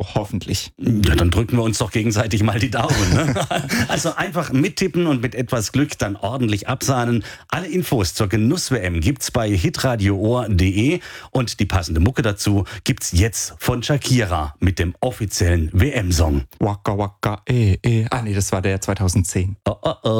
auch, hoffentlich. Ja, dann drücken wir uns doch gegenseitig mal die Daumen. Ne? Also einfach mittippen und mit etwas Glück dann ordentlich absahnen. Alle Infos zur Genuss-WM gibt's bei hitradioohr.de und die passende Mucke dazu gibt's jetzt von Shakira mit dem offiziellen WM-Song. Waka waka, Ah nee, das war der 2010. Oh, oh, oh.